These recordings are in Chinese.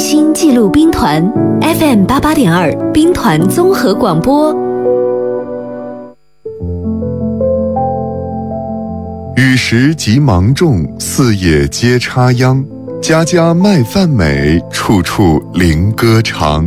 心记录兵团 FM88.2 兵团综合广播。 雨时急芒种，四野皆插秧。家家麦饭美，处处灵歌长。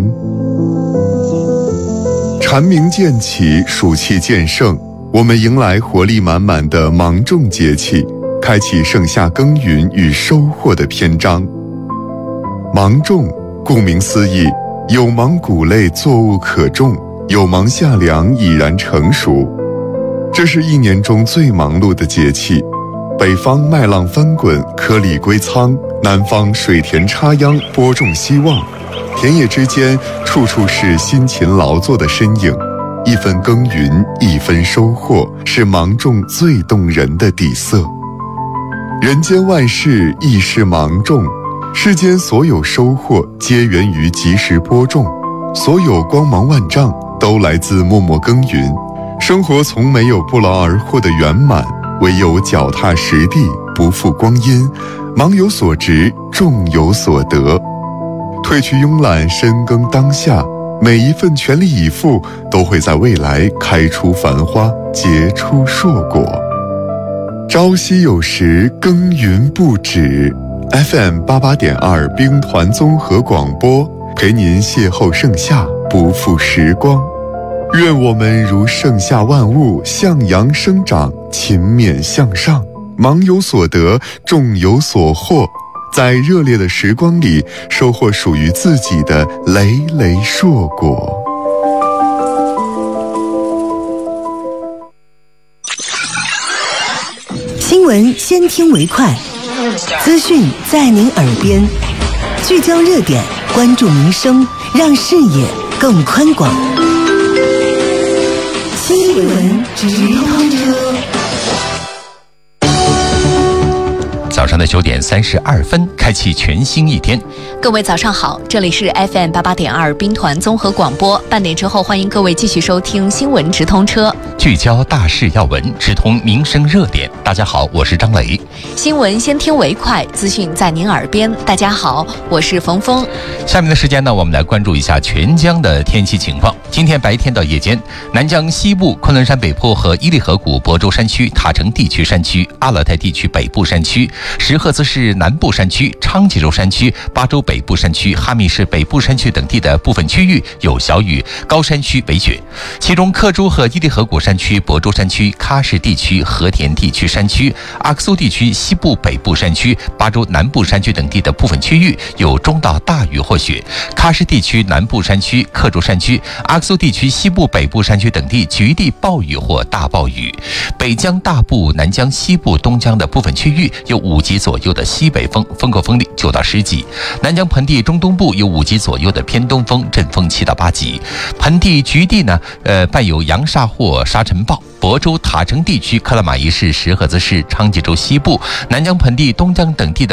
蝉鸣渐起，暑气渐盛，我们迎来活力满满的芒种节气，开启盛夏耕耘与收获的篇章。芒种，顾名思义，有芒谷类作物可种，有芒夏粮已然成熟。这是一年中最忙碌的节气。北方麦浪翻滚，颗粒归仓，南方水田插秧，播种希望。田野之间，处处是辛勤劳作的身影。一分耕耘，一分收获，是芒种最动人的底色。人间万事亦是芒种，世间所有收获皆源于及时播种，所有光芒万丈都来自默默耕耘。生活从没有不劳而获的圆满，唯有脚踏实地，不负光阴。芒有所值，种有所得。褪去慵懒，深耕当下，每一份全力以赴都会在未来开出繁花，结出硕果。朝夕有时，耕耘不止。FM88.2 兵团综合广播，陪您邂逅盛夏，不负时光。愿我们如盛夏万物，向阳生长，勤勉向上，芒有所得，种有所获，在热烈的时光里，收获属于自己的累累硕果。 新闻先听为快，资讯在您耳边，聚焦热点，关注民生，让视野更宽广。新闻直通车。 早上的9点32分，开启全新一天。 各位早上好，这里是 FM88.2 兵团综合广播。半点之后，欢迎各位继续收听新闻直通车， 聚焦大事要闻，直通民生热点。大家好，我是张磊。 新闻先听为快，资讯在您耳边。大家好，我是冯峰。 下面的时间呢，我们来关注一下全江的天气情况。今天白天到夜间，南江西部、昆仑山北坡和伊犁河谷、亳州山区、塔城地区山区、阿勒泰地区北部山区、石河子市南部山区、昌吉州山区、巴州北部山区、哈密市北部山区等地的部分区域有小雨，高山区为雪。其中克州和伊犁河谷山区、亳州山区、喀什地区、和田地区山区、阿克苏地区西部北部山区、巴州南部山区等地的部分区域有中到大雨或雪。喀什地区南部山区、克州山区、阿克苏地区西部北部山区等地局地暴雨或大暴雨。北江大部、南江西部、东江的部分区域有5级左右的西北风，风口风力9到10级。南江盆地中东部有5级左右的偏东风，阵风7到8级。盆地局地呢，伴有扬沙或沙尘暴。亳州塔城地区、克拉玛依市、石河子市、昌吉州西部、南江盆地、东江等地的